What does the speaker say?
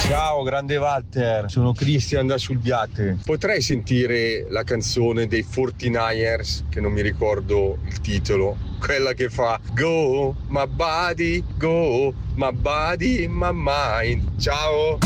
Ciao grande Walter, sono Christian da Sulbiate. Potrei sentire la canzone dei 49ers, che non mi ricordo il titolo, quella che fa Go, my body, my mind. Ciao!